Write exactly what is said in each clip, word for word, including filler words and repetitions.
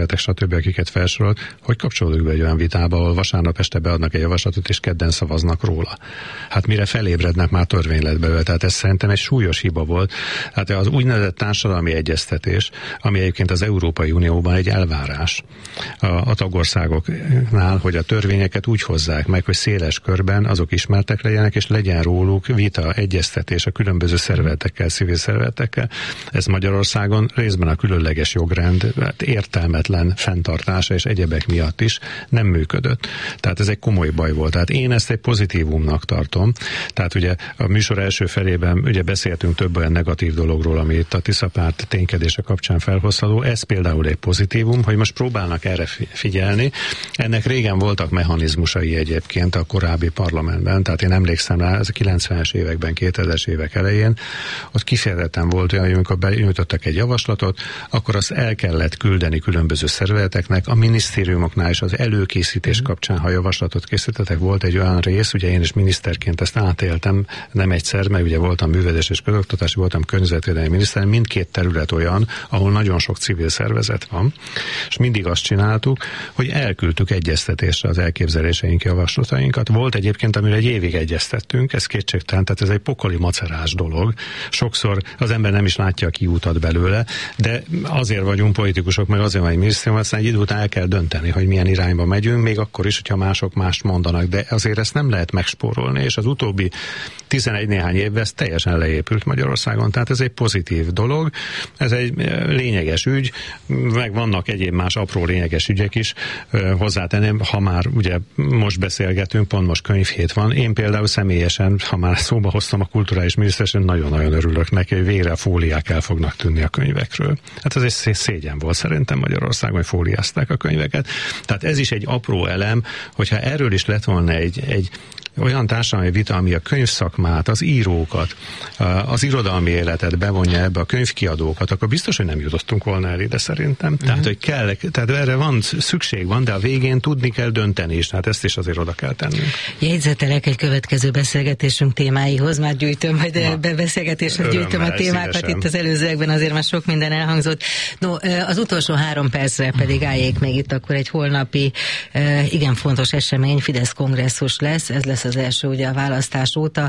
szervezetek, stb., akiket felsorolt, hogy kapcsolódunk be egy olyan vitába, ahol vasárnap este beadnak egy javaslatot, és kedden szavaznak róla. Hát mire felébrednek, már törvény lett belőle. Tehát ez szerintem egy súlyos hiba volt. Hát az úgynevezett társadalmi egyeztetés, ami egyébként az Európai Unióban egy elvárás a, a tagországoknál, hogy a törvényeket úgy hozzák meg, hogy széles körben azok ismertek legyenek, és legyen róluk vita, egyeztetés a különböző szervezetekkel, civil szervezetekkel. Ez Magyarországon részben a különleges jogrend hát értelmetlen fenntartása és egyebek miatt is nem működött. Tehát ez egy komoly baj volt. Tehát én ezt egy pozitívumnak tartom. Tehát ugye a műsor első felében ugye beszéltünk több olyan negatív dologról, ami itt a Tiszapárt ténykedése kapcsán felhozható. Ez például egy pozitívum, hogy most próbálnak erre figyelni. Ennek régen voltak mechanizmusai egyébként a korábbi parlamentben, tehát én emlékszem rá, ez a kilencvenes években, kétezres évek elején, ott kifejezetten volt olyan, hogy amikor benyújtottak egy javaslatot, akkor azt el kellett küldeni különböző szervezeteknek, a minisztériumoknál is az előkészítés kapcsán, ha javaslatot készítettek, volt egy olyan rész, ugye én is miniszterként ezt átéltem, nem egyszer, mert ugye voltam művelés és közoktatási, voltam környezetvédelmi miniszter, mindkét terület olyan, ahol nagyon sok civil szervezet van, és mindig azt csináltuk, hogy elküldtük egyeztetésre az elképzeléseink, javaslatainkat. Volt egyébként, amire egy évig egyeztettünk, ez kétségtelen, tehát ez egy pokoli macerás dolog. Sokszor az ember nem is látja a kiútat belőle, de azért vagyunk politikusok, meg azért vagy minisztérium, aztán egy idő után el kell dönteni, hogy milyen irányba megyünk, még akkor is, hogyha mások mást mondanak, de azért ezt nem lehet megspórolni, és az utóbbi tizenegy néhány évben ez teljesen leépült Magyarországon, tehát ez egy pozitív dolog, ez egy lényeges ügy, meg vannak egyéb más apró lényeges ügyek is, hozzátenném, ha már ugye most beszélgetünk, pont most könyvhét van, én például személyesen, ha már szóba hoztam a kulturális miniszteresen, nagyon-nagyon örülök neki, hogy végre a fóliák el fognak tűnni a könyvekről. Hát ez egy szégyen volt szerintem Magyarországon, hogy fóliázták a könyveket. Tehát ez is egy apró elem, hogyha erről is lett volna egy, egy olyan társadalmi vita, ami a könyvszakmát, az írókat, az irodalmi életet bevonja ebbe, a könyvkiadókat, akkor biztos, hogy nem jutottunk volna el ide szerintem. Uh-huh. Tehát, hogy kell, tehát erre van, szükség van, de a végén tudni kell dönteni is, tehát ezt is azért oda kell tennünk. Jegyzetelek egy következő beszélgetésünk témáihoz, már gyűjtöm, majd Na, beszélgetéshez gyűjtöm a témákat, szívesen. Itt az előzőekben azért már sok minden elhangzott. No, az utolsó három percre pedig álljék még itt akkor egy holnapi igen fontos esemény, Fidesz kongresszus lesz, ez lesz az első ugye a választás óta,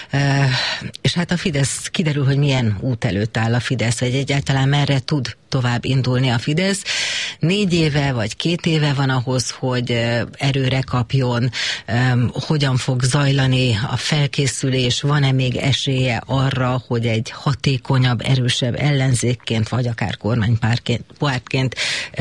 és hát a Fidesz, kiderül, hogy milyen út előtt áll a Fidesz, vagy egyáltalán merre tud tovább indulni a Fidesz. Négy éve vagy két éve van ahhoz, hogy erőre kapjon, hogyan fog zajlani a felkészülés, van-e még esélye arra, hogy egy hatékonyabb, erősebb ellenzékként, vagy akár kormánypártként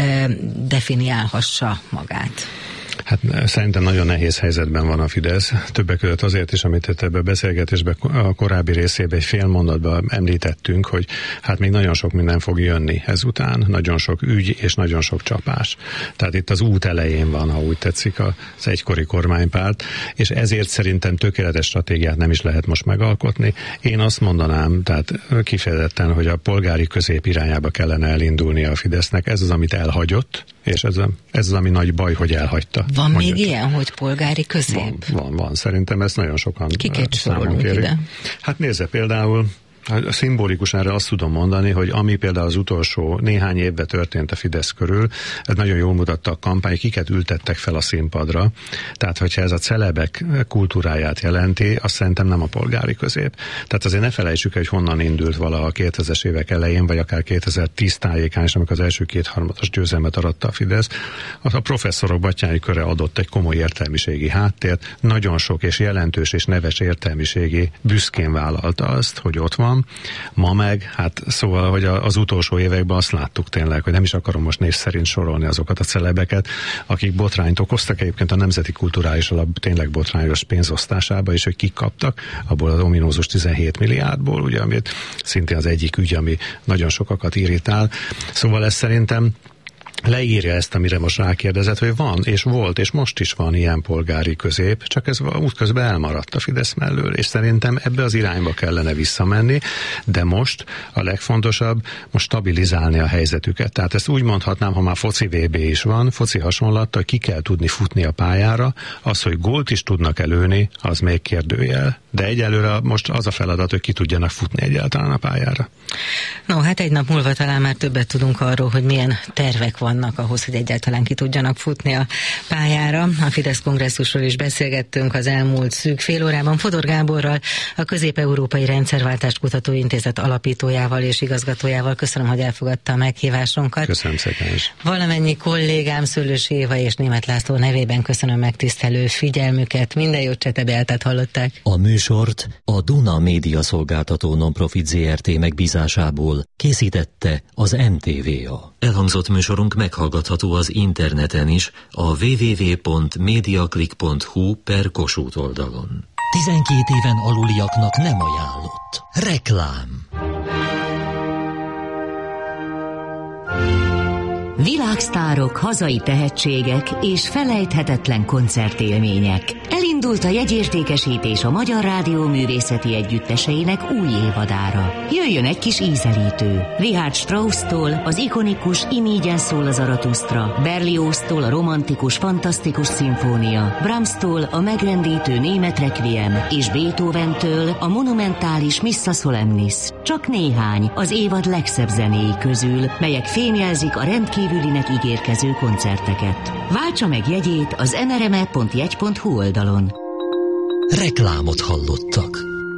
definiálhassa magát? Hát szerintem nagyon nehéz helyzetben van a Fidesz. Többek között azért is, amit itt ebbe a beszélgetésben a korábbi részében egy fél mondatban említettünk, hogy hát még nagyon sok minden fog jönni ezután. Nagyon sok ügy és nagyon sok csapás. Tehát itt az út elején van, ha úgy tetszik, az egykori kormánypárt, és ezért szerintem tökéletes stratégiát nem is lehet most megalkotni. Én azt mondanám, tehát kifejezetten, hogy a polgári közép irányába kellene elindulni a Fidesznek. Ez az, amit elhagyott, és ez, a, ez az, ami nagy baj, hogy elhagyta. Van mondjuk. Még ilyen, hogy polgári közép? Van, van, van. Szerintem ezt nagyon sokan Kiket számon kérik. Ide? Hát nézze, például szimbolikus erre azt tudom mondani, hogy ami például az utolsó néhány évben történt a Fidesz körül, ez nagyon jól mutatta a kampány, kiket ültettek fel a színpadra. Tehát, hogyha ez a celebek kultúráját jelenti, azt szerintem nem a polgári közép. Tehát azért ne felejtsük, hogy honnan indult valaha a kétezres évek elején, vagy akár kétezer-tíz tájékán is, amikor az első kétharmados győzelmet aratta a Fidesz. A professzorok Batthyány köre adott egy komoly értelmiségi háttért, nagyon sok és jelentős és neves értelmiségi büszkén vállalta azt, hogy ott van. Ma meg, hát szóval, hogy az utolsó években azt láttuk tényleg, hogy nem is akarom most név szerint sorolni azokat a celebeket, akik botrányt okoztak egyébként a Nemzeti Kulturális Alap tényleg botrányos pénzosztásába, és hogy kik kaptak abból az ominózus tizenhét milliárdból, ugye, amit szintén az egyik ügy, ami nagyon sokakat irritál. Szóval ez szerintem leírja ezt, amire most rákérdezett, hogy van, és volt, és most is van ilyen polgári közép, csak ez útközben elmaradt a Fidesz mellől, és szerintem ebbe az irányba kellene visszamenni, de most a legfontosabb, most stabilizálni a helyzetüket. Tehát ezt úgy mondhatnám, ha már foci vé bé is van, foci hasonlattal, ki kell tudni futni a pályára, az, hogy gólt is tudnak előni, az még kérdőjel. De egyelőre most az a feladat, hogy ki tudjanak futni egyáltalán a pályára. No, hát egy nap múlva talán már többet tudunk arról, hogy milyen tervek vannak vannak ahhoz, hogy egyáltalán ki tudjanak futni a pályára. A Fidesz kongresszusról is beszélgettünk az elmúlt szűk fél órában Fodor Gáborral, a Közép-Európai Rendszerváltást Kutató Intézet alapítójával és igazgatójával. Köszönöm, hogy elfogadta a meghívásunkat. Köszönöm szépen is. Valamennyi kollégám, Szőlősi Éva és Németh László nevében köszönöm megtisztelő figyelmüket. Minden jót, Csete Beátát hallották. A műsort a Duna Média Szolgáltató Nonprofit zé er té megbízásából készítette az em té vé á. Elhangzott műsorunk meghallgatható az interneten is a double-u double-u double-u pont mediaclick pont hu per Kossuth oldalon. tizenkét éven aluliaknak nem ajánlott. Reklám. Világsztárok, hazai tehetségek és felejthetetlen koncertélmények. Elindult a jegyértékesítés a Magyar Rádió művészeti együtteseinek új évadára. Jöjjön egy kis ízelítő. Richard Strauss-tól az ikonikus Imígyen szól a Zaratusztra, Berlioz-tól a romantikus, fantasztikus szimfónia, Brahms-tól a megrendítő német requiem és Beethoven-től a monumentális Missa Solemnis. Csak néhány az évad legszebb zenéi közül, melyek fémjelzik a rendkívülinek ígérkező koncerteket. Váltsa meg jegyét az en er em e pont jegy pont hu oldalon. Reklámot hallottak.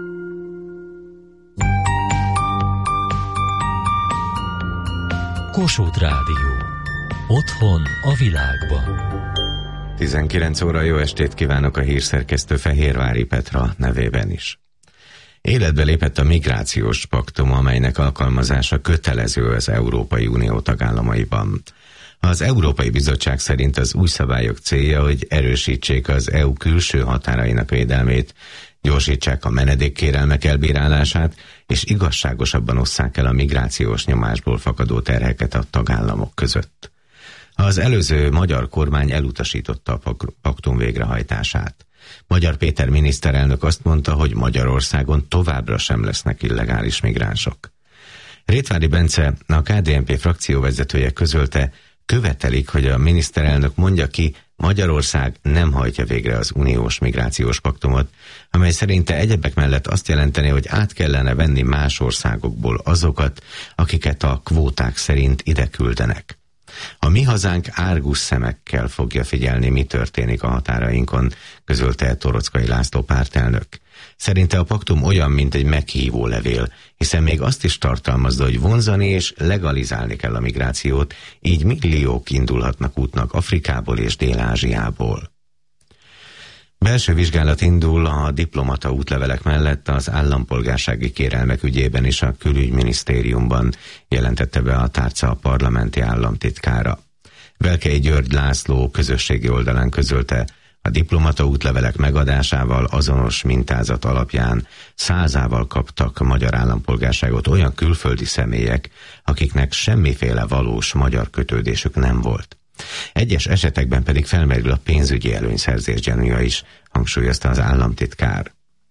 Kossuth Rádió. Otthon a világban. tizenkilenc óra, jó estét kívánok a hírszerkesztő Fehérvári Petra nevében is. Életbe lépett a migrációs paktum, amelynek alkalmazása kötelező az Európai Unió tagállamaiban. Az Európai Bizottság szerint az új szabályok célja, hogy erősítsék az é u külső határainak védelmét, gyorsítsák a menedékkérelmek elbírálását, és igazságosabban osszák el a migrációs nyomásból fakadó terheket a tagállamok között. Az előző magyar kormány elutasította a paktum végrehajtását. Magyar Péter miniszterelnök azt mondta, hogy Magyarországon továbbra sem lesznek illegális migránsok. Rétvári Bence, a ká dé en pé frakcióvezetője közölte, követelik, hogy a miniszterelnök mondja ki, Magyarország nem hajtja végre az uniós migrációs paktumot, amely szerinte egyebek mellett azt jelenteni, hogy át kellene venni más országokból azokat, akiket a kvóták szerint ide küldenek. A mi hazánk árgus szemekkel fogja figyelni, mi történik a határainkon, közölte Torockai László pártelnök. Szerinte a paktum olyan, mint egy meghívó levél, hiszen még azt is tartalmazza, hogy vonzani és legalizálni kell a migrációt, így milliók indulhatnak útnak Afrikából és Dél-Ázsiából. Belső vizsgálat indul a diplomata útlevelek mellett az állampolgársági kérelmek ügyében is a külügyminisztériumban, jelentette be a tárca parlamenti államtitkára. Velkei György László közösségi oldalán közölte, a diplomata útlevelek megadásával azonos mintázat alapján százával kaptak magyar állampolgárságot olyan külföldi személyek, akiknek semmiféle valós magyar kötődésük nem volt. Egyes esetekben pedig felmerül a pénzügyi előnyszerzés gyanúja is, hangsúlyozta az államtitkár.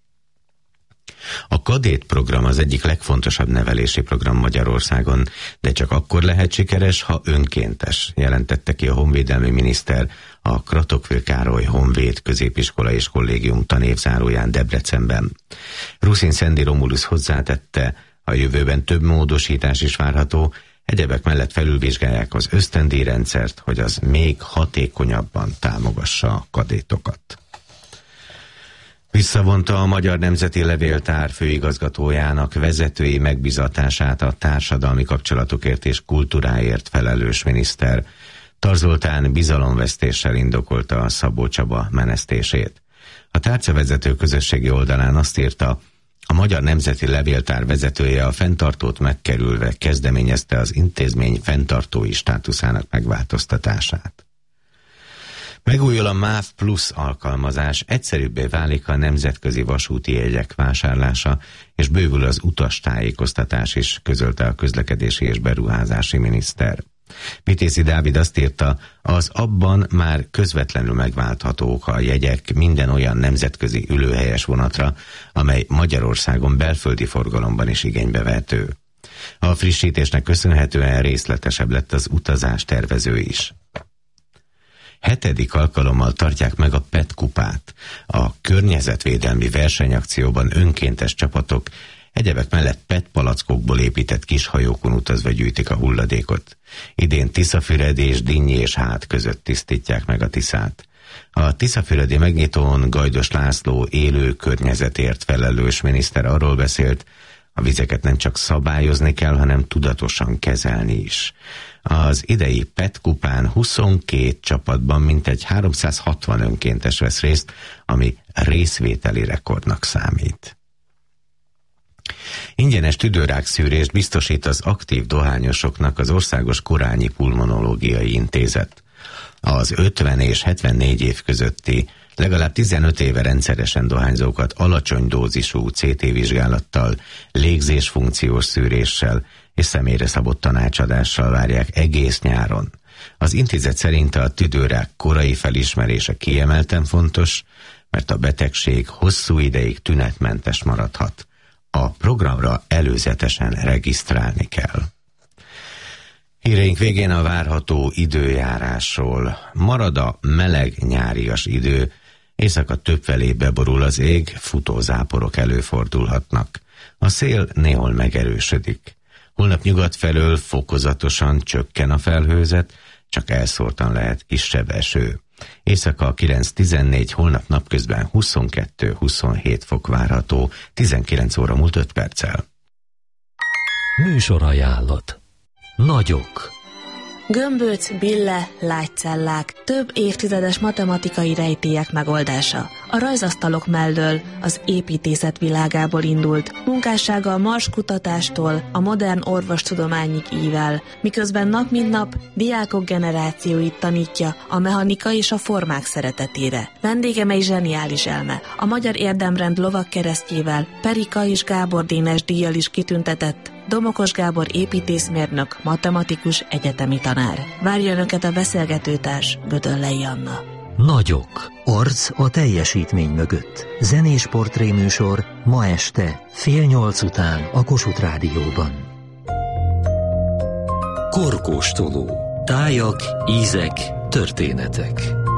A kadét program az egyik legfontosabb nevelési program Magyarországon, de csak akkor lehet sikeres, ha önkéntes, jelentette ki a honvédelmi miniszter a Kratókfél Károly Honvéd Középiskola és Kollégium tanévzáróján Debrecenben. Ruszin Szendi Romulus hozzátette, a jövőben több módosítás is várható, egyebek mellett felülvizsgálják az ösztöndíjrendszert, hogy az még hatékonyabban támogassa a kadétokat. Visszavonta a Magyar Nemzeti Levéltár főigazgatójának vezetői megbízatását a társadalmi kapcsolatokért és kultúráért felelős miniszter. Tar Zoltán bizalomvesztéssel indokolta a Szabó Csaba menesztését. A tárcavezető közösségi oldalán azt írta, a Magyar Nemzeti Levéltár vezetője a fenntartót megkerülve kezdeményezte az intézmény fenntartói státuszának megváltoztatását. Megújul a MÁV Plus alkalmazás, egyszerűbbé válik a nemzetközi vasúti jegyek vásárlása, és bővül az utastájékoztatás is, közölte a közlekedési és beruházási miniszter. Vitézi Dávid azt írta, az abban már közvetlenül megválthatók a jegyek minden olyan nemzetközi ülőhelyes vonatra, amely Magyarországon belföldi forgalomban is igénybe vehető. A frissítésnek köszönhetően részletesebb lett az utazás tervező is. Hetedik alkalommal tartják meg a pé é té kupát. A környezetvédelmi versenyakcióban önkéntes csapatok Egyebek mellett pé é té palackokból épített kis hajókon utazva gyűjtik a hulladékot. Idén Tiszafüred és Dinnyi és Hát között tisztítják meg a Tiszát. A tiszafüredi megnyitón Gajdos László élő környezetért felelős miniszter arról beszélt, a vizeket nem csak szabályozni kell, hanem tudatosan kezelni is. Az idei pé é té kupán huszonkét csapatban mintegy háromszázhatvan önkéntes vesz részt, ami részvételi rekordnak számít. Ingyenes tüdőrákszűrést biztosít az aktív dohányosoknak az Országos Korányi Pulmonológiai Intézet. Az ötven és hetvennégy év közötti, legalább tizenöt éve rendszeresen dohányzókat alacsony dózisú cé té vizsgálattal, légzésfunkciós szűréssel és személyre szabott tanácsadással várják egész nyáron. Az intézet szerint a tüdőrák korai felismerése kiemelten fontos, mert a betegség hosszú ideig tünetmentes maradhat. A programra előzetesen regisztrálni kell. Híreink végén a várható időjárásról. Marad a meleg nyárias idő, éjszaka többfelé beborul az ég, futózáporok előfordulhatnak. A szél néhol megerősödik. Holnap nyugat felől fokozatosan csökken a felhőzet, csak elszórtan lehet kisebb eső. Éjszaka kilenc-tizennégy, holnap napközben huszonkettő-huszonhét fok várható, tizenkilenc óra múlt öt perccel. Műsorajánlat. Nagyok. Gömböc, bille, lágycellák, több évtizedes matematikai rejtélyek megoldása. A rajzasztalok mellől az építészet világából indult, munkássága a Mars kutatástól a modern orvostudományig ível, miközben nap mint nap diákok generációit tanítja a mechanika és a formák szeretetére. Vendégem egy zseniális elme, a Magyar Érdemrend lovagkeresztjével, Perika és Gábor Dénes díjjal is kitüntetett Domokos Gábor építészmérnök, matematikus, egyetemi tanár. Várja önöket a beszélgetőtárs, Gödöllei Anna. Nagyok. Arc a teljesítmény mögött. Zenés portréműsor ma este fél nyolc után a Kossuth Rádióban. Korkóstoló. Tájak, ízek, történetek.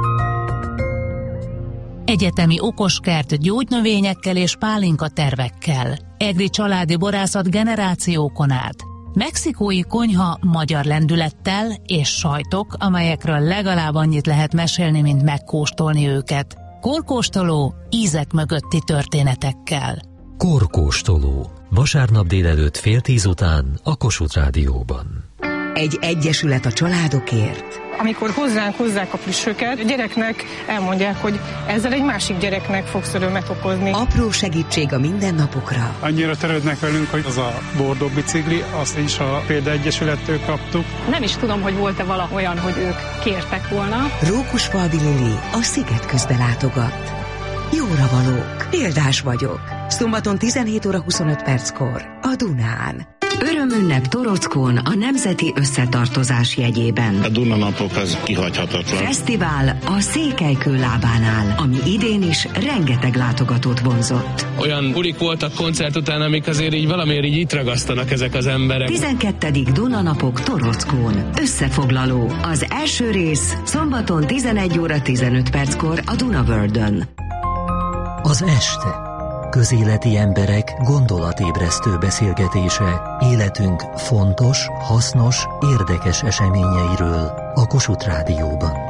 Egyetemi okoskert gyógynövényekkel és pálinka tervekkel. Egri családi borászat generációkon át. Mexikói konyha magyar lendülettel és sajtok, amelyekről legalább annyit lehet mesélni, mint megkóstolni őket. Korkóstoló ízek mögötti történetekkel. Korkóstoló. Vasárnap délelőtt fél tíz után a Kossuth Rádióban. Egy egyesület a családokért. Amikor hozzánk hozzák a plüssöket, a gyereknek elmondják, hogy ezzel egy másik gyereknek fogsz örömet okozni. Apró segítség a mindennapokra. Annyira törődnek velünk, hogy az a bordó bicikli, azt is a példaegyesülettől kaptuk. Nem is tudom, hogy volt-e vala olyan, hogy ők kértek volna. Rókusfalvi Lili a Sziget közbe látogat. Jóra valók, példás vagyok. Szombaton tizenhét óra huszonöt perckor a Dunán. Örömünnep Torockón a Nemzeti Összetartozás jegyében. A Dunanapok az kihagyhatatlan. Fesztivál a Székelykő lábánál, ami idén is rengeteg látogatót vonzott. Olyan bulik voltak koncert után, amik azért így valamiért így itt ragasztanak ezek az emberek. tizenkettedik Dunanapok Torockón. Összefoglaló. Az első rész szombaton tizenegy óra tizenöt perckor a Dunavördön. Az este. Közéleti emberek gondolatébresztő beszélgetése életünk fontos, hasznos, érdekes eseményeiről a Kossuth Rádióban.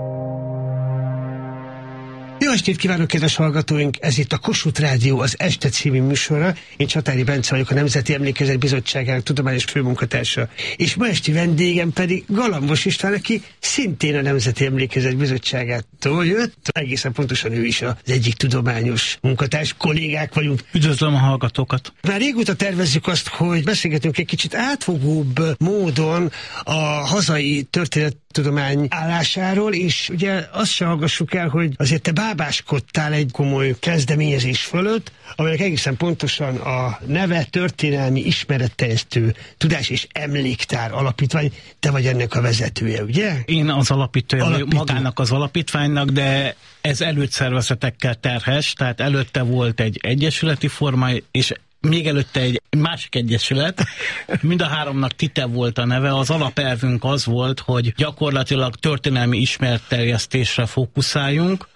Jó estét kívánok, kedves hallgatóink! Ez itt a Kossuth Rádió, az Este című műsora. Én Csatári Bence vagyok, a Nemzeti Emlékezet Bizottságának tudományos főmunkatársa. És ma esti vendégem pedig Galambos István, aki szintén a Nemzeti Emlékezet Bizottságától jött. Egészen pontosan ő is az egyik tudományos munkatárs, kollégák vagyunk. Üdvözlöm a hallgatókat! Már régóta tervezzük azt, hogy beszélgetünk egy kicsit átfogóbb módon a hazai történettudomány állásáról, és ugye azt se hallgassuk el, hogy azért te bábáskodtál egy komoly kezdeményezés fölött, amelynek egészen pontosan a neve Történelmi Ismeretterjesztő Tudás és Emléktár Alapítvány. Te vagy ennek a vezetője, ugye? Én az alapítója Alapító. magának az alapítványnak, de ez előszervezetekkel terhes, tehát előtte volt egy egyesületi forma, és még előtte egy másik egyesület, mind a háromnak TITE volt a neve. Az alapelvünk az volt, hogy gyakorlatilag történelmi ismeretterjesztésre fókuszáljunk.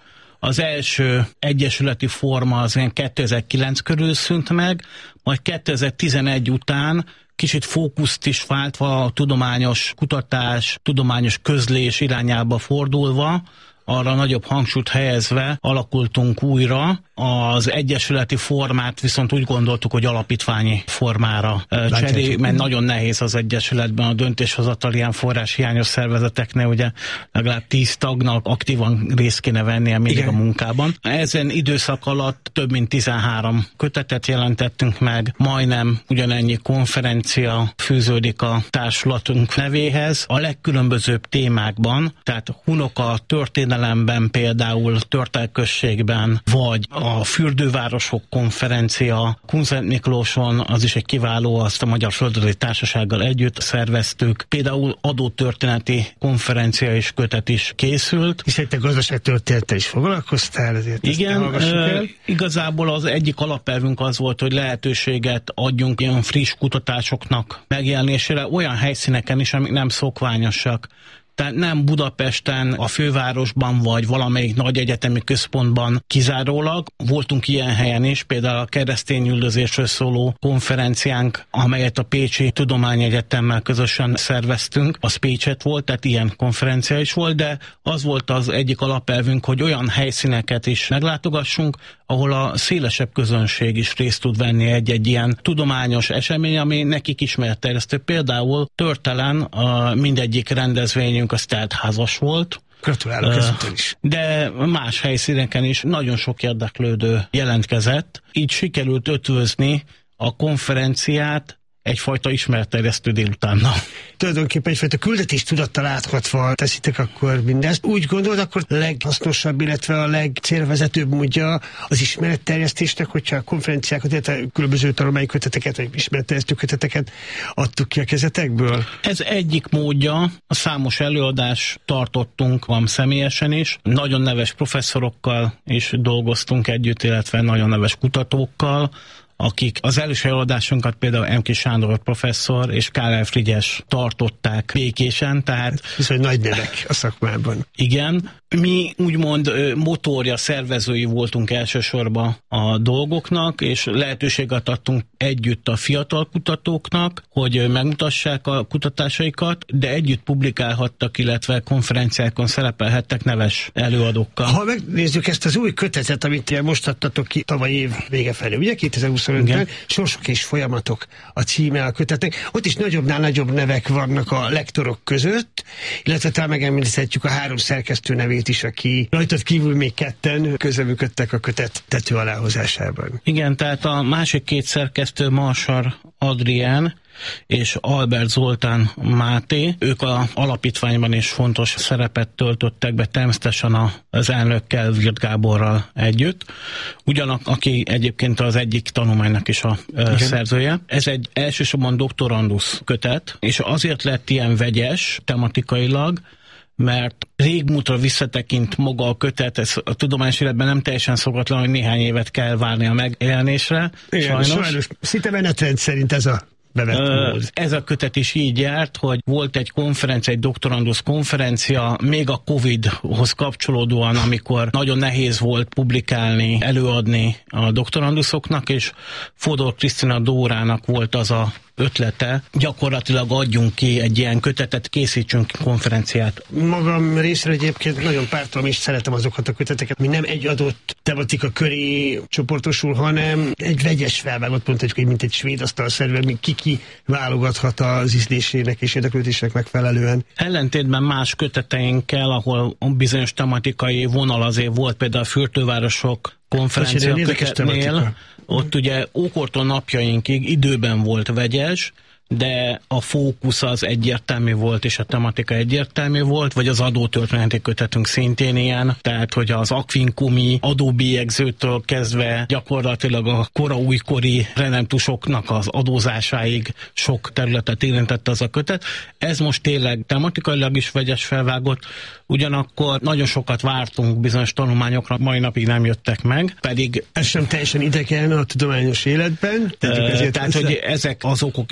Az első egyesületi forma az ilyen kétezer-kilenc körül szűnt meg, majd kétezer-tizenegy után kicsit fókuszt is váltva a tudományos kutatás, tudományos közlés irányába fordulva, arra nagyobb hangsúlyt helyezve alakultunk újra. Az egyesületi formát viszont úgy gondoltuk, hogy alapítványi formára cserél, mert nagyon nehéz az egyesületben a döntéshozatal ilyen forrás hiányos szervezeteknél, ugye legalább tíz tagnak aktívan részt kéne vennie mindig Igen. a munkában. Ezen időszak alatt több mint tizenhárom kötetet jelentettünk meg, majdnem ugyanennyi konferencia fűződik a társulatunk nevéhez. A legkülönbözőbb témákban, tehát hunoka történelemben, például Törtelközségben, vagy a Fürdővárosok konferencia, Kunszent Miklóson, az is egy kiváló, azt a Magyar Földrajzi Társasággal együtt szerveztük. Például adótörténeti konferencia és kötet is készült. Hiszen te gazdaságtörténettel is foglalkoztál, ezért Igen, e, igazából az egyik alapelvünk az volt, hogy lehetőséget adjunk ilyen friss kutatásoknak megjelenésére olyan helyszíneken is, amik nem szokványosak. Tehát nem Budapesten, a fővárosban, vagy valamelyik nagy egyetemi központban kizárólag. Voltunk ilyen helyen is, például a keresztényüldözésről szóló konferenciánk, amelyet a Pécsi Tudományegyetemmel közösen szerveztünk. Az Pécset volt, tehát ilyen konferencia is volt, de az volt az egyik alapelvünk, hogy olyan helyszíneket is meglátogassunk, ahol a szélesebb közönség is részt tud venni egy-egy ilyen tudományos esemény, ami nekik ismertterjesztő. Például Törtelen a mindegyik rendezvényünk az teltházas volt. Gratulálok ezúttal is. De más helyszíneken is nagyon sok érdeklődő jelentkezett. Így sikerült ötvözni a konferenciát egyfajta ismertterjesztő délutánnal. Tulajdonképpen egyfajta küldetés tudattal áthatva teszitek akkor mindezt. Úgy gondolod, akkor leghasznosabb, illetve a legcélvezetőbb módja az ismeretterjesztésnek, hogyha a konferenciákat, illetve különböző tanulmányi köteteket, vagy ismeretterjesztő köteteket adtuk ki a kezetekből? Ez egyik módja, a számos előadást tartottunk, van személyesen is. Nagyon neves professzorokkal is dolgoztunk együtt, illetve nagyon neves kutatókkal, akik az első előadásunkat például Emki Sándor professzor és Kálár Frigyes tartották békésen, tehát... Viszont nagy nevek a szakmában. Igen. Mi úgymond motorja, szervezői voltunk elsősorban a dolgoknak, és lehetőséget adtunk együtt a fiatal kutatóknak, hogy megmutassák a kutatásaikat, de együtt publikálhattak, illetve konferenciákon szerepelhettek neves előadókkal. Ha megnézzük ezt az új kötetet, amit most adtatok ki tavaly év vége felé, ugye kétezer-huszonötben, Sorsok és folyamatok a címe a kötetnek. Ott is nagyobbnál nagyobb nevek vannak a lektorok között, illetve talán megemlíthetjük a három szerkesztő nevét is, aki rajtad kívül még ketten közreműködtek a kötet tető aláhozásában. Igen, tehát a másik két szerkesztő, Marsar Adrián és Albert Zoltán Máté, ők az alapítványban is fontos szerepet töltöttek be, természetesen az elnökkel, Virt Gáborral együtt. Ugyanak, aki egyébként az egyik tanulmánynak is a Igen. szerzője. Ez egy elsősorban doktorandusz kötet, és azért lett ilyen vegyes tematikailag, mert régmúltra visszatekint maga a kötet, ez a tudományos életben nem teljesen szokatlan, hogy néhány évet kell várni a megjelenésre. Igen, sajnos. sajnos. Szinte menetrend szerint ez a Uh, ez a kötet is így járt, hogy volt egy konferencia, egy doktorandusz konferencia, még a Covid-hoz kapcsolódóan, amikor nagyon nehéz volt publikálni, előadni a doktoranduszoknak, és Fodor Krisztina Dórának volt az a ötlete, gyakorlatilag adjunk ki egy ilyen kötetet, készítsünk konferenciát. Magam részre egyébként nagyon pártolom, és szeretem azokat a köteteket, ami nem egy adott tematika köré csoportosul, hanem egy vegyes felvágott, mondhatjuk, hogy mint egy svéd asztalszerűen, még ki-ki válogathat az ízlésének és érdeklődésnek megfelelően. Ellentétben más köteteinkkel, ahol bizonyos tematikai vonal azért volt, például a Fürdővárosok konferencia kötetnél, ott ugye ókortól napjainkig időben volt vegyes, de a fókusz az egyértelmű volt, és a tematika egyértelmű volt, vagy az adótörténeti kötetünk szintén ilyen, tehát hogy az akvinkumi adóbélyegzőtől kezdve gyakorlatilag a kora újkori renemtusoknak az adózásáig sok területet érintett az a kötet. Ez most tényleg tematikailag is vegyes felvágott, ugyanakkor nagyon sokat vártunk bizonyos tanulmányokra, mai napig nem jöttek meg, pedig... Ez sem teljesen idegen a tudományos életben. Tehát, hogy ezek az okok is közre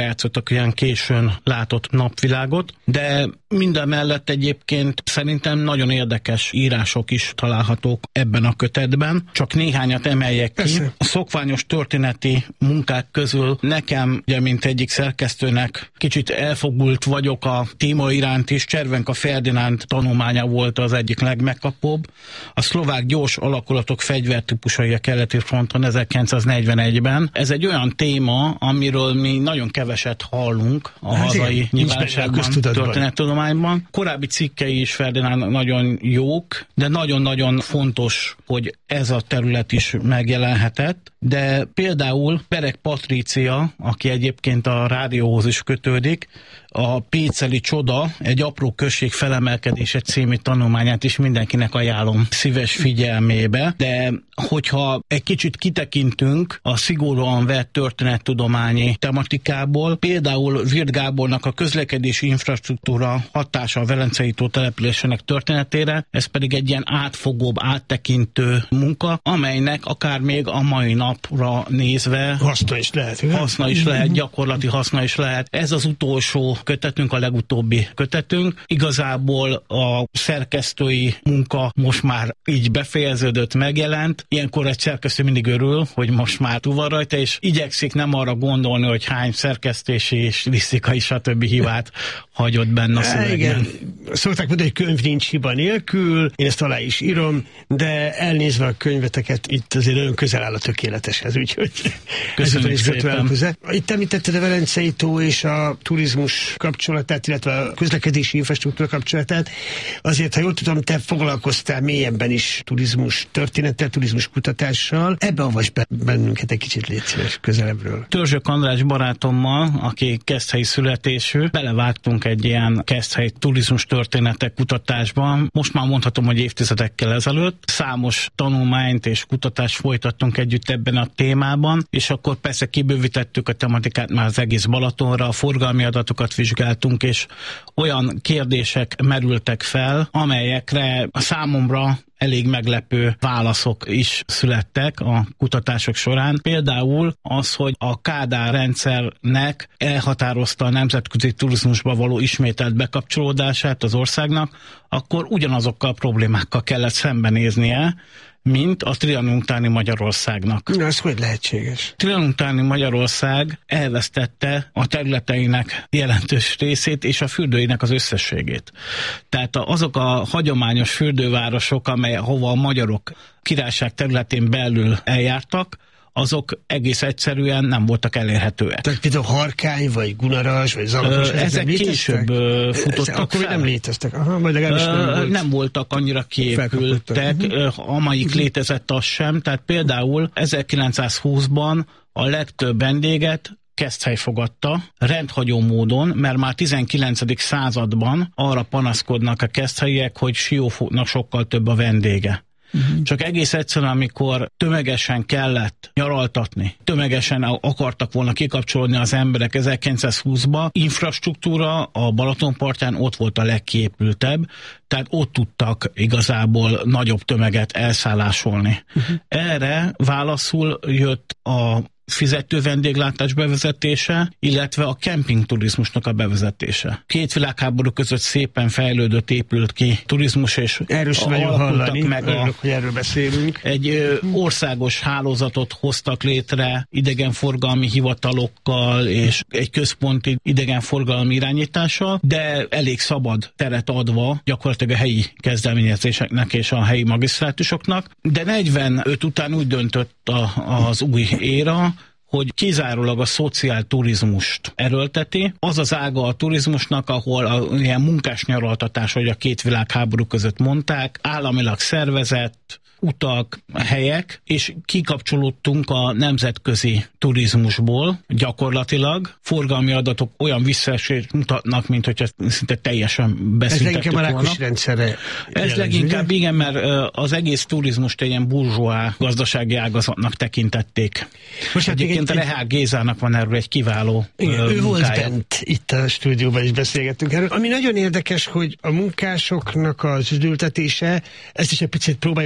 játszottak, olyan későn látott napvilágot, de minden mellett egyébként szerintem nagyon érdekes írások is találhatók ebben a kötetben. Csak néhányat emeljek ki. Persze. A szokványos történeti munkák közül nekem, ugye, mint egyik szerkesztőnek kicsit elfogult vagyok a téma iránt is. Cservenka Ferdinánd tanulmánya volt az egyik legmegkapóbb. A szlovák gyors alakulatok fegyvertípusai a keleti fronton ezerkilencszáznegyvenegyben. Ez egy olyan téma, amiről mi nagyon keveset hallunk a hát hazai nyilvánosságban, történettudományban. Korábbi cikkei is Ferdinánd nagyon jók, de nagyon-nagyon fontos, hogy ez a terület is megjelenhetett. De például Pereg Patrícia, aki egyébként a rádióhoz is kötődik, a Péceli Csoda, egy apró község felemelkedése című tanulmányát is mindenkinek ajánlom szíves figyelmébe, de hogyha egy kicsit kitekintünk a szigorúan vett történettudományi tematikából, például Wirth Gábornak a közlekedési infrastruktúra hatása a Velencei tó településének történetére, ez pedig egy ilyen átfogóbb, áttekintő munka, amelynek akár még a mai napra nézve haszna is lehet, haszna is lehet, gyakorlati haszna is lehet. Ez az utolsó kötetünk, a legutóbbi kötetünk. Igazából a szerkesztői munka most már így befejeződött, megjelent. Ilyenkor egy szerkesztő mindig örül, hogy most már túl van rajta, és igyekszik nem arra gondolni, hogy hány szerkesztési és stilisztikai stb. Hibát hagyott benne a szövegben. Igen. Szokták mondani, hogy könyv nincs hiba nélkül, én ezt alá is írom, de elnézve a könyveteket, itt azért nagyon közel áll a tökéleteshez, úgyhogy köszönjük szépen. Itt említetted a Velencei tó és a turizmus kapcsolatát, illetve a közlekedési infrastruktúra kapcsolatát. Azért, ha jól tudom, te foglalkoztál mélyebben is turizmus történettel, turizmus kutatással. Ebbe avasd be bennünket egy kicsit, légy szíves, közelebbről. Törzsök András barátommal, aki keszthelyi születésű, belevágtunk egy ilyen keszthelyi turizmus történetek kutatásban. Most már mondhatom, hogy évtizedekkel ezelőtt. Számos tanulmányt és kutatást folytattunk együtt ebben a témában, és akkor persze kibővítettük a tematikát már az egész Balatonra, a forgalmi adatokat vizsgáltunk, és olyan kérdések merültek fel, amelyekre a számomra elég meglepő válaszok is születtek a kutatások során. Például az, hogy a Kádár rendszernek elhatározta a nemzetközi turizmusba való ismételt bekapcsolódását az országnak, akkor ugyanazokkal a problémákkal kellett szembenéznie, mint a Trianon utáni Magyarországnak. Na, ez hogy lehetséges? Trianon utáni Magyarország elvesztette a területeinek jelentős részét és a fürdőinek az összességét. Tehát azok a hagyományos fürdővárosok, amely, hova a magyarok királyság területén belül eljártak, azok egész egyszerűen nem voltak elérhetőek. Tehát például Harkány, vagy Gunaras, vagy Zalatos, ezek később futottak Akkor fel. nem léteztek. Aha, majd legalábbis nem, volt. nem voltak annyira kiépültek, uh-huh. amelyik uh-huh. létezett az sem. Tehát például ezerkilencszázhúszban a legtöbb vendéget Keszthely fogadta, rendhagyó módon, mert már tizenkilencedik században arra panaszkodnak a keszthelyiek, hogy Siófoknak sokkal több a vendége. Uh-huh. Csak egész egyszerűen, amikor tömegesen kellett nyaraltatni, tömegesen akartak volna kikapcsolódni az emberek ezerkilencszázhúszban, infrastruktúra a Balatonpartján ott volt a legkiépültebb, tehát ott tudtak igazából nagyobb tömeget elszállásolni. Uh-huh. Erre válaszul jött a fizető vendéglátás bevezetése, illetve a kempingturizmusnak a bevezetése. Két világháború között szépen fejlődött, épült ki turizmus, és erről sem nagyon hallani, meg örülök, a, hogy erről beszélünk. Egy ö, országos hálózatot hoztak létre idegenforgalmi hivatalokkal és egy központi idegenforgalmi irányítással, de elég szabad teret adva gyakorlatilag a helyi kezdeményezéseknek és a helyi magisztrátusoknak. De negyvenöt után úgy döntött a, az új éra, hogy kizárólag a szociálturizmust erőlteti. Az az ága a turizmusnak, ahol a ilyen munkás nyaraltatás, hogy a két világháború között mondták, államilag szervezett utak, helyek, és kikapcsolódtunk a nemzetközi turizmusból gyakorlatilag. Forgalmi adatok olyan visszaesést mutatnak, mint hogyha szinte teljesen beszüntettük volna. Ez leginkább a rendszerre. Ez leginkább igen, mert az egész turizmust egy ilyen burzsóá gazdasági ágazatnak tekintették. Most hát egyébként egy, Rehák Gézának van erről egy kiváló igen, munkája. Ő volt bent, itt a stúdióban is beszélgettünk erről. Ami nagyon érdekes, hogy a munkásoknak az üdültetése, ezt is egy picit próbáljuk rendbe tenni,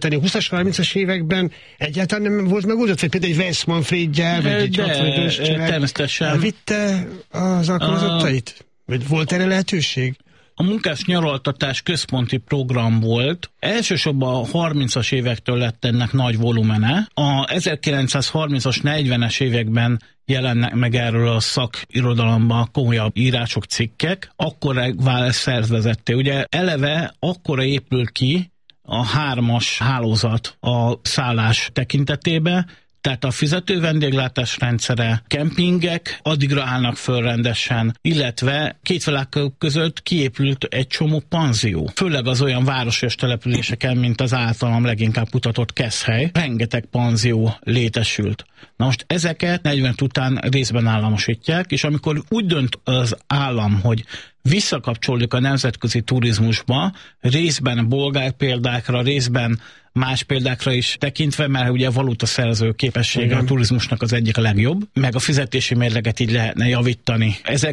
megoldani. A huszas, harmincas években egyáltalán nem volt megoldott, vagy például egy Weiss Manfredjel, vagy egy hatvanas család természetesen vitte az alkalmazottait? Vagy volt erre lehetőség? A munkás nyaraltatás központi program volt. Elsősorban a harmincas évektől lett ennek nagy volumene. A ezerkilencszázharmincas, negyvenes években jelennek meg erről a szakirodalomban komolyabb írások, cikkek. Akkor vált szervezetté. Ugye eleve akkora épül ki a hármas hálózat a szállás tekintetében, tehát a fizető vendéglátás rendszere, kempingek addigra állnak föl rendesen, illetve két világ között kiépült egy csomó panzió. Főleg az olyan városos településeken, mint az általam leginkább kutatott Keszhely, rengeteg panzió létesült. Na most ezeket negyven után részben államosítják, és amikor úgy dönt az állam, hogy visszakapcsoljuk a nemzetközi turizmusba, részben bolgár példákra, részben más példákra is tekintve, mert ugye a valutaszerző képessége igen. a turizmusnak az egyik a legjobb, meg a fizetési mérleget így lehetne javítani.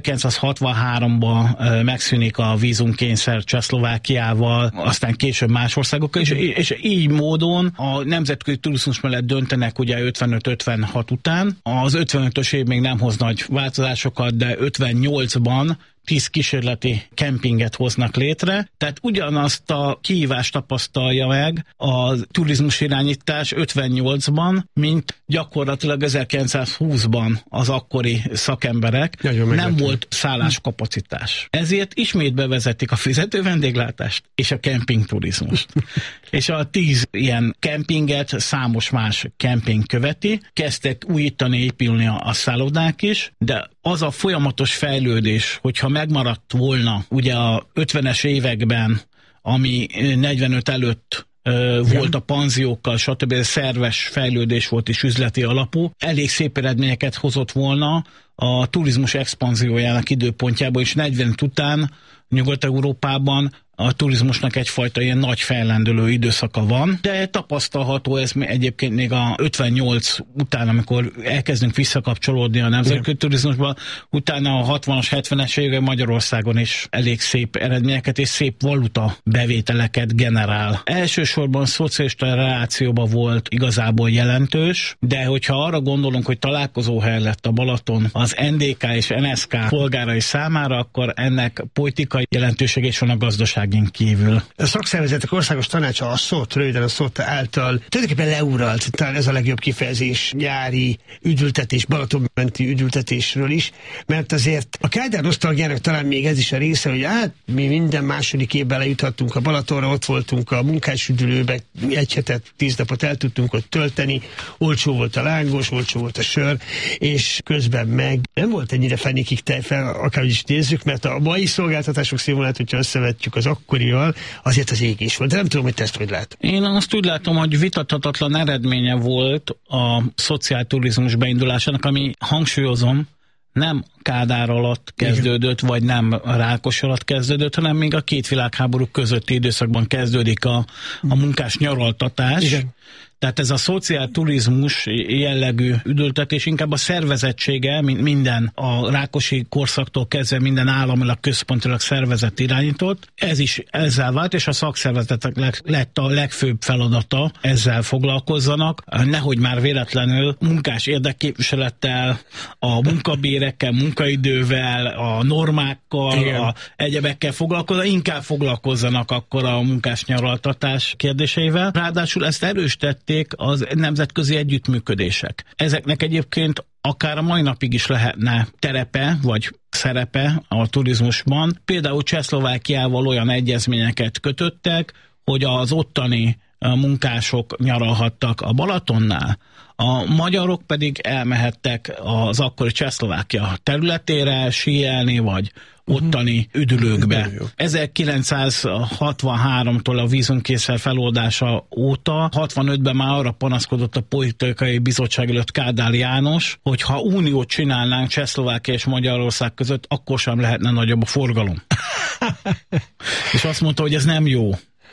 ezerkilencszázhatvanháromban megszűnik a vízumkényszer Csehszlovákiával, aztán később más országokkal, és, és így módon a nemzetközi turizmus mellett döntenek ugye ötvenöt ötvenhat után. Az ötvenötös év még nem hoz nagy változásokat, de ötvennyolcban tíz kísérleti kempinget hoznak létre, tehát ugyanazt a kihívást tapasztalja meg a turizmus irányítás ötvennyolcban, mint gyakorlatilag ezerkilencszázhúszban az akkori szakemberek. Nagyon nem meglepő. Volt szálláskapacitás. Ezért ismét bevezetik a fizető vendéglátást és a kempingturizmust. És a tíz ilyen kempinget számos más kemping követi. Kezdtek újítani, épülni a, a szállodák is, de az a folyamatos fejlődés, hogyha megmaradt volna ugye a ötvenes években, ami negyvenöt előtt ö, volt a panziókkal, stb. Szerves fejlődés volt és üzleti alapú, elég szép eredményeket hozott volna a turizmus expanziójának időpontjában, és negyvenöt után Nyugat-Európában a turizmusnak egyfajta ilyen nagy fejlendülő időszaka van, de tapasztalható ez egyébként még a ötvennyolc után, amikor elkezdünk visszakapcsolódni a nemzetközi turizmusba, utána a hatvanas, hetvenes években Magyarországon is elég szép eredményeket és szép valuta bevételeket generál. Elsősorban szocialista relációban volt igazából jelentős, de hogyha arra gondolunk, hogy találkozóhely lett a Balaton az en dé ká és en es ká polgárai számára, akkor ennek politikai jelentősége is van a gazdaság kívül. A szakszervezetek országos tanácsa a szót, röviden a szót által tulajdonképpen leuralt, talán ez a legjobb kifejezés, nyári üdültetés, Balatonmenti üdültetésről is, mert azért a Kádár nosztalgiának talán még ez is a része, hogy hát mi minden második évben lejuthattunk a Balatonra, ott voltunk a munkásüdülőbe, egy hetet, tíz napot el tudtunk ott tölteni, olcsó volt a lángos, olcsó volt a sör, és közben meg nem volt ennyire fenékig tejfel, akárhogy is nézzük, mert a mai szolgáltatások színvonalát, hogyha összevetjük az akkorival, azért az égés volt. De nem tudom, hogy te ezt hogy lát. Én azt úgy látom, hogy vitathatatlan eredménye volt a szociálturizmus beindulásának, ami, hangsúlyozom, nem Kádár alatt kezdődött, igen. vagy nem Rákos alatt kezdődött, hanem még a két világháború közötti időszakban kezdődik a, a munkás nyaraltatás. Igen. Tehát ez a szociálturizmus jellegű üdültetés inkább a szervezettsége, mint minden a rákosi korszaktól kezdve minden államilag központilag szervezet irányított. Ez is ezzel vált, és a szakszervezetek lett a legfőbb feladata, ezzel foglalkozzanak. Nehogy már véletlenül munkás érdekképviselettel, a munkabérekkel, munkaidővel, a normákkal, igen. a egyebekkel foglalkozzanak, inkább foglalkozzanak akkor a munkás nyaraltatás kérdéseivel. Ráadásul ezt erősített az nemzetközi együttműködések. Ezeknek egyébként akár a mai napig is lehetne terepe, vagy szerepe a turizmusban. Például Csehszlovákiával olyan egyezményeket kötöttek, hogy az ottani munkások nyaralhattak a Balatonnál, a magyarok pedig elmehettek az akkori Csehszlovákia területére síelni, vagy ottani üdülőkbe. ezerkilencszázhatvanháromtól a vízumkényszer feloldása óta, hatvanötben már arra panaszkodott a politikai bizottság előtt Kádár János, hogy ha uniót csinálnánk Csehszlovákia és Magyarország között, akkor sem lehetne nagyobb a forgalom. És azt mondta, hogy ez nem jó.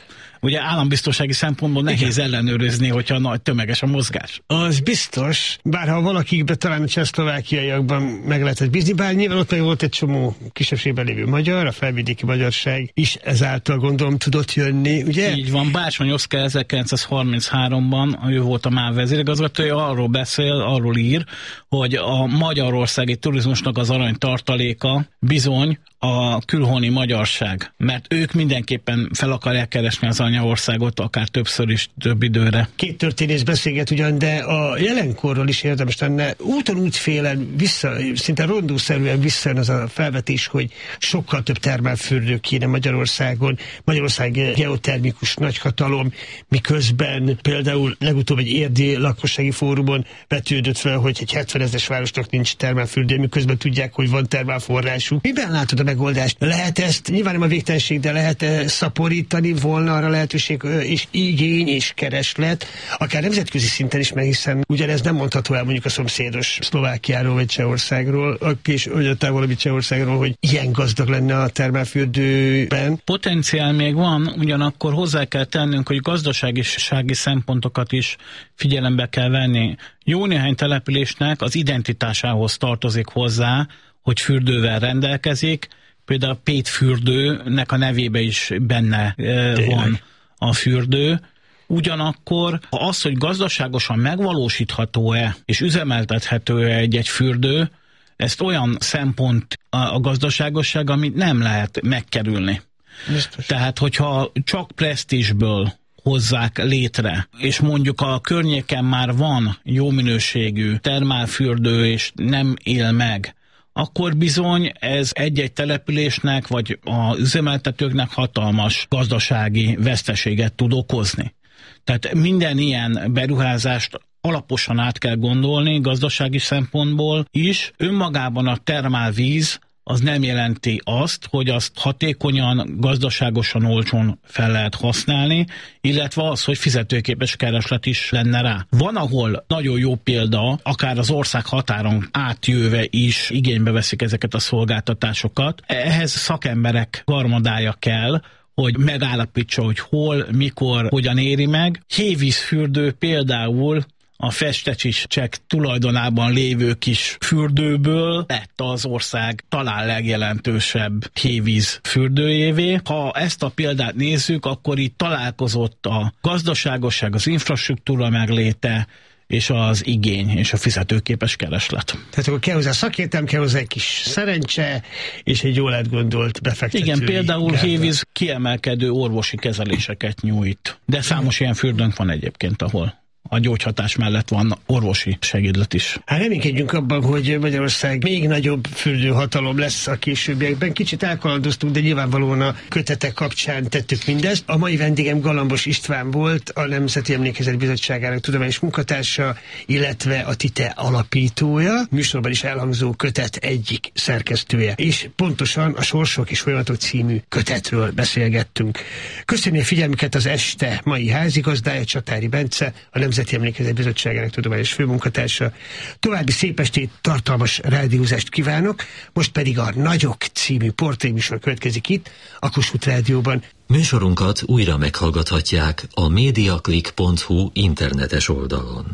ugye állambiztonsági szempontból nehéz igen. ellenőrizni, hogyha nagy tömeges a mozgás. Az biztos, bár ha valakikben talán a csehszlovákiaiakban meg lehetett bízni, bár nyilván ott meg volt egy csomó kisebbségben lévő magyar, a felvidéki magyarság is ezáltal gondolom tudott jönni, ugye? Így van, Bácsony Oszkár ezerkilencszázharminchárom-ban, ő volt a MÁV vezérigazgatója, arról beszél, arról ír, hogy a magyarországi turizmusnak az arany tartaléka bizony a külhoni magyarság, mert ők mindenképpen fel akarják keresni az anyaországot, akár többször is, több időre. Két történész beszélget ugyan, de a jelenkorról is érdemes lenne úton útfélen vissza, szinte rondószerűen visszajön az a felvetés, hogy sokkal több termálfürdő kéne Magyarországon. Magyarország geotermikus nagyhatalom, miközben például legutóbb egy érdi lakossági fórumon vetődött fel, hogy egy hetvenezres városnak nincs termálfürdő, miközben tudják, hogy van termálforrásuk. Miben látod a megoldást? Lehet ezt, nyilván nem a végtelenség, de lehet-e szaporítani, volna arra lehetőség és igény és kereslet, akár nemzetközi szinten is, mert hiszen ugyanez nem mondható el mondjuk a szomszédos Szlovákiáról vagy Csehországról, és olyan távolabbi Csehországról, hogy ilyen gazdag lenne a termálfürdőben. Potenciál még van, ugyanakkor hozzá kell tennünk, hogy gazdasági szempontokat is figyelembe kell venni. Jó néhány településnek az identitásához tartozik hozzá, hogy fürdővel rendelkezik, például a Pétfürdőnek a nevébe is benne e, van a fürdő. Ugyanakkor az, hogy gazdaságosan megvalósítható-e és üzemeltethető-e egy-egy fürdő, ezt olyan szempont a, a gazdaságosság, amit nem lehet megkerülni. Biztos. Tehát, hogyha csak presztízsből hozzák létre, és mondjuk a környéken már van jó minőségű termálfürdő, és nem él meg, akkor bizony ez egy-egy településnek, vagy az üzemeltetőknek hatalmas gazdasági veszteséget tud okozni. Tehát minden ilyen beruházást alaposan át kell gondolni, gazdasági szempontból is. Önmagában a termálvíz az nem jelenti azt, hogy azt hatékonyan, gazdaságosan, olcsón fel lehet használni, illetve az, hogy fizetőképes kereslet is lenne rá. Van, ahol nagyon jó példa, akár az ország határon átjöve is igénybe veszik ezeket a szolgáltatásokat. Ehhez szakemberek garmadája kell, hogy megállapítsa, hogy hol, mikor, hogyan éri meg. Hévízfürdő például a Festecsicsek tulajdonában lévő kis fürdőből lett az ország talán legjelentősebb hévíz fürdőjévé. Ha ezt a példát nézzük, akkor itt találkozott a gazdaságosság, az infrastruktúra megléte, és az igény, és a fizetőképes kereslet. Tehát akkor kell hozzá szakértelem, kell hozzá egy kis szerencse, és egy jól átgondolt befektetői. Igen, például Hévíz kiemelkedő orvosi kezeléseket nyújt. De számos ilyen fürdőnk van egyébként, ahol a gyógyhatás mellett van orvosi segédlet is. Hát reménykedjünk abban, hogy Magyarország még nagyobb fürdőhatalom lesz a későbbiekben. Kicsit elkalandoztunk, de nyilvánvalóan a kötetek kapcsán tettük mindezt. A mai vendégem Galambos István volt, a Nemzeti Emlékezet Bizottságának tudományos munkatársa, illetve a TITE alapítója, műsorban is elhangzó kötet egyik szerkesztője. És pontosan a Sorsok és Folyamatok című kötetről beszélgettünk. Köszönöm a figyelmüket az este mai házigazdája, Csatári Bence, a Nemzeti Emlékezet Bizottságának tudományos főmunkatársa. További szép estét, tartalmas rádiózást kívánok, most pedig a Nagyok című portréműsor következik itt, a Kossuth Rádióban. Műsorunkat újra meghallgathatják a mediaclick pont hu internetes oldalon.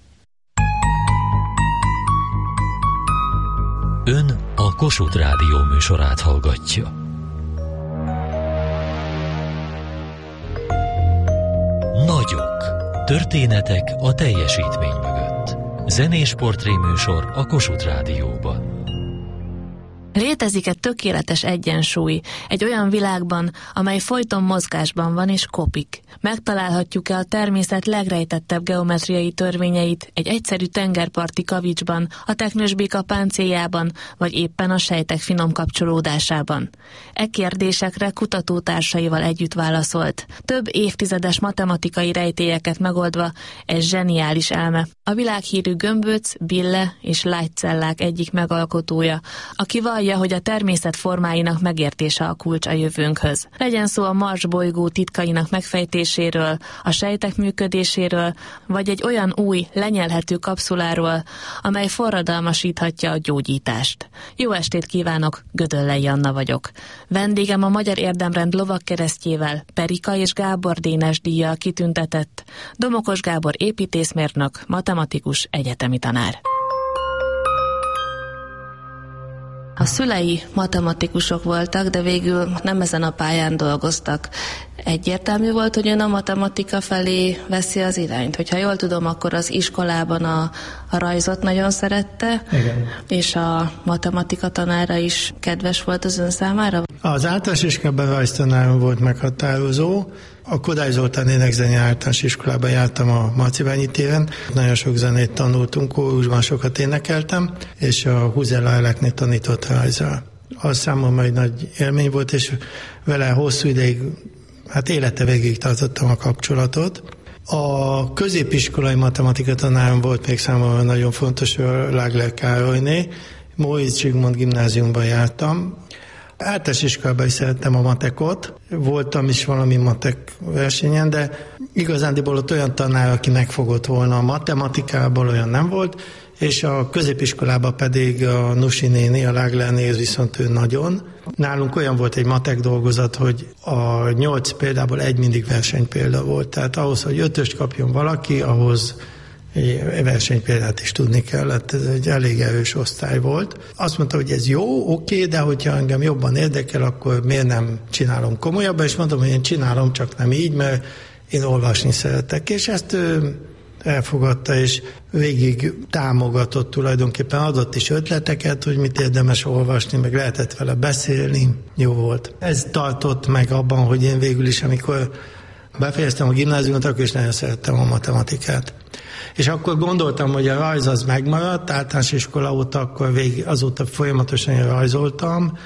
Ön a Kossuth Rádió műsorát hallgatja. Nagyok. Történetek a teljesítmény mögött. Zenés portréműsor a Kossuth Rádióban. Létezik egy tökéletes egyensúly egy olyan világban, amely folyton mozgásban van és kopik. Megtalálhatjuk-e a természet legrejtettebb geometriai törvényeit egy egyszerű tengerparti kavicsban, a teknősbéka páncéljában, vagy éppen a sejtek finom kapcsolódásában? E kérdésekre kutatótársaival együtt válaszolt. Több évtizedes matematikai rejtélyeket megoldva, ez zseniális elme. A világhírű gömböc, bille és lágycellák egyik megalkotója, aki valljuk vallja, hogy a természet formáinak megértése a kulcs a jövőnkhöz. Legyen szó a Mars bolygó titkainak megfejtéséről, a sejtek működéséről, vagy egy olyan új, lenyelhető kapszuláról, amely forradalmasíthatja a gyógyítást. Jó estét kívánok, Gödöllei Anna vagyok. Vendégem a Magyar Érdemrend lovagkeresztjével, Perika és Gábor Dénes díjjal kitüntetett Domokos Gábor építészmérnök, matematikus, egyetemi tanár. A szülei matematikusok voltak, de végül nem ezen a pályán dolgoztak. Egyértelmű volt, hogy ön a matematika felé veszi az irányt. Hogyha jól tudom, akkor az iskolában a, a rajzot nagyon szerette, igen. És a matematika tanára is kedves volt az ön számára? Az általános iskolában rajztanárom volt meghatározó. A Kodály Zoltán énekzeni általános iskolában jártam a Marcibányi téren. Nagyon sok zenét tanultunk, kórusban sokat énekeltem, és a Huzella Eleknél tanított rajzra. Az számomra egy nagy élmény volt, és vele hosszú ideig, hát élete végig tartottam a kapcsolatot. A középiskolai matematika tanárom volt még számomra nagyon fontos, a Lágler Károlyné. Móricz Zsigmond gimnáziumban jártam. Általános iskolában is szerettem a matekot, voltam is valami matek versenyen, de igazándiból ott olyan tanár, aki megfogott volna a matematikából, olyan nem volt, és a középiskolában pedig a Nusi néni, a Láglerné, viszont ő nagyon. Nálunk olyan volt egy matek dolgozat, hogy a nyolc példából egy mindig versenypélda volt, tehát ahhoz, hogy ötöst kapjon valaki, ahhoz versenypéldát is tudni kellett, ez egy elég erős osztály volt. Azt mondta, hogy ez jó, oké, de hogyha engem jobban érdekel, akkor miért nem csinálom komolyabban, és mondtam, hogy én csinálom, csak nem így, mert én olvasni szeretek, és ezt ő elfogadta, és végig támogatott, tulajdonképpen adott is ötleteket, hogy mit érdemes olvasni, meg lehetett vele beszélni, jó volt. Ez tartott meg abban, hogy én végül is, amikor befejeztem a gimnáziumot, akkor is nagyon szerettem a matematikát. És akkor gondoltam, hogy a rajz az megmaradt, általános iskola óta, akkor végig, azóta folyamatosan rajzoltam,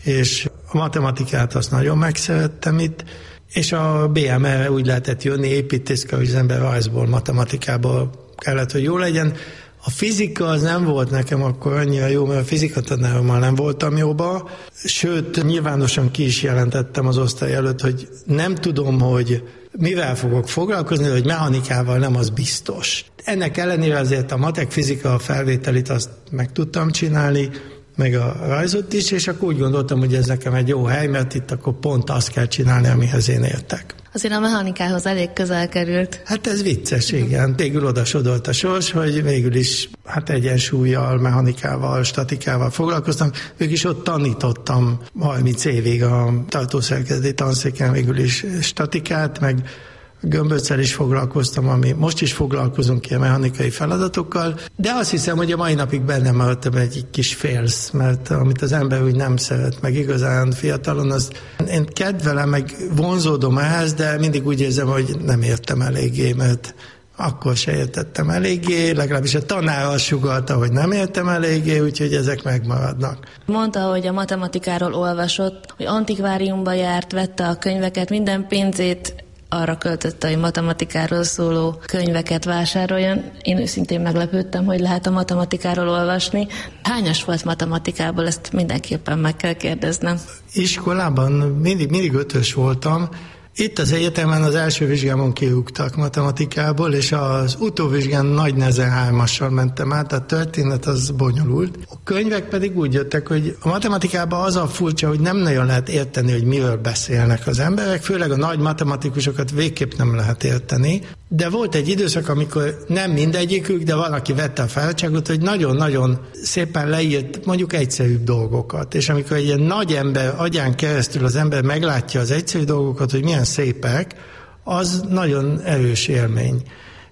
és a matematikát azt nagyon megszerettem itt, és a bé em er-re úgy lehetett jönni, építészke, hogy az ember rajzból, matematikából kellett, hogy jó legyen. A fizika az nem volt nekem akkor annyira jó, mert a fizikatanárommal nem voltam jóba, sőt, nyilvánosan ki is jelentettem az osztály előtt, hogy nem tudom, hogy mivel fogok foglalkozni, hogy mechanikával nem, az biztos. Ennek ellenére azért a matek fizika felvételit azt meg tudtam csinálni, meg a rajzot is, és akkor úgy gondoltam, hogy ez nekem egy jó hely, mert itt akkor pont azt kell csinálni, amihez én értek. Azért a mechanikához elég közel került. Hát ez vicces, igen. Végül oda sodolt a sors, hogy végül is hát egyensúlyjal, mechanikával, statikával foglalkoztam. Végül is ott tanítottam harminc évig a tartószerkezeti tanszéken végül is statikát, meg gömböccel is foglalkoztam, ami most is foglalkozunk ilyen mechanikai feladatokkal, de azt hiszem, hogy a mai napig bennem maradtam egy kis félsz, mert amit az ember úgy nem szeret, meg igazán fiatalon, az én kedvelem, meg vonzódom ehhez, de mindig úgy érzem, hogy nem értem eléggé, mert akkor se értettem eléggé, legalábbis a tanár azt sugallta, hogy nem értem eléggé, úgyhogy ezek megmaradnak. Mondta, hogy a matematikáról olvasott, hogy antikváriumba járt, vette a könyveket, minden pénzét arra költötte, hogy matematikáról szóló könyveket vásároljon. Én őszintén meglepődtem, hogy lehet a matematikáról olvasni. Hányas volt matematikából, ezt mindenképpen meg kell kérdeznem. Iskolában mindig, mindig ötös voltam. Itt az egyetemen az első vizsgámon kirúgtak matematikából, és az utóvizsgán nagy nehezen hármassal mentem át, a történet az bonyolult. A könyvek pedig úgy jöttek, hogy a matematikában az a furcsa, hogy nem nagyon lehet érteni, hogy miről beszélnek az emberek, főleg a nagy matematikusokat végképp nem lehet érteni, de volt egy időszak, amikor nem mindegyikük, de valaki vette a fáradtságot, hogy nagyon-nagyon szépen leírt mondjuk egyszerűbb dolgokat, és amikor egy ilyen nagy ember agyán keresztül az ember meglátja az egyszerű dolgokat, hogy milyen szépek, az nagyon erős élmény.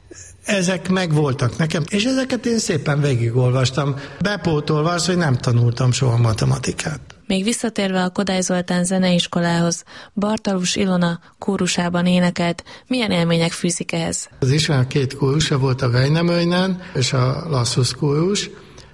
Ezek megvoltak nekem, és ezeket én szépen végigolvastam, bepótolva az, hogy nem tanultam soha matematikát. Még visszatérve a Kodály Zoltán zeneiskolához, Bartalus Ilona kórusában énekelt. Milyen élmények fűzik ehhez? Az iskolának két kórusa volt, a Vejnemöjnen és a Lasszusz kórus.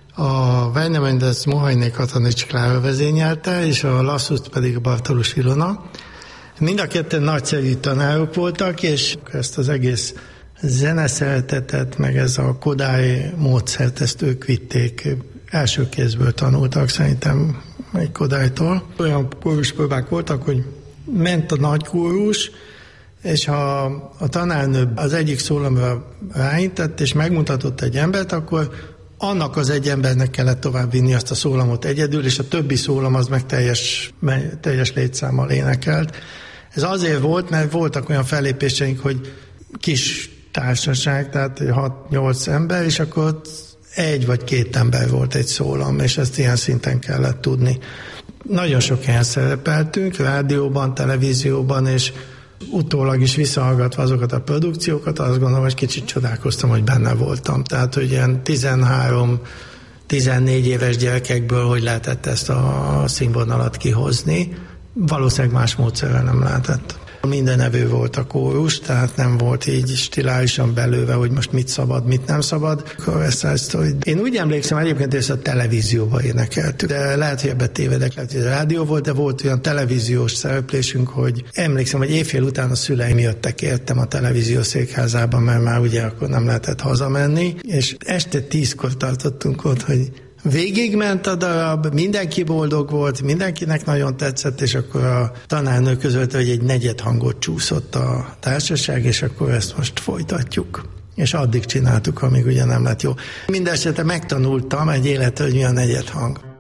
A Vejnemöjnen ezt Mohajné Katanics Klára vezényelte, és a Lasszuszt pedig a Bartalus Ilona. Mind a ketten nagyszerű tanárok voltak, és ezt az egész zeneszeretetet, meg ez a Kodály módszert, ezt ők vitték. Első kézből tanultak, szerintem egy Kodálytól. Olyan kóruspróbák voltak, hogy ment a nagy kórus, és ha a tanárnő az egyik szólamra ráintett, és megmutatott egy embert, akkor annak az egy embernek kellett továbbvinni azt a szólamot egyedül, és a többi szólam az meg teljes, teljes létszámmal énekelt. Ez azért volt, mert voltak olyan fellépéseink, hogy kis társaság, tehát hat-nyolc ember, és akkor ott egy vagy két ember volt egy szólam, és ezt ilyen szinten kellett tudni. Nagyon sok helyen szerepeltünk, rádióban, televízióban, és utólag is visszahallgatva azokat a produkciókat, azt gondolom, hogy kicsit csodálkoztam, hogy benne voltam. Tehát, hogy ilyen tizenhárom-tizennégy éves gyerekekből hogy lehetett ezt a színvonalat kihozni. Valószínűleg más módszerrel nem lehetett. Minden evő volt a kórus, tehát nem volt így stilálisan belőve, hogy most mit szabad, mit nem szabad. Én úgy emlékszem, egyébként, hogy ezt a televízióban énekeltük, de lehet, hogy ebbe tévedek, lehet, hogy a rádió volt, de volt olyan televíziós szereplésünk, hogy emlékszem, hogy éjfél után a szüleim jöttek, értem a televízió székházában, mert már ugye akkor nem lehetett hazamenni, és este tízkor tartottunk ott, hogy végigment a darab, mindenki boldog volt, mindenkinek nagyon tetszett, és akkor a tanárnő közölte, hogy egy negyed hangot csúszott a társaság, és akkor ezt most folytatjuk. És addig csináltuk, amíg ugye nem lett jó. Mindenesetre megtanultam egy életre, hogy mi a negyed hang.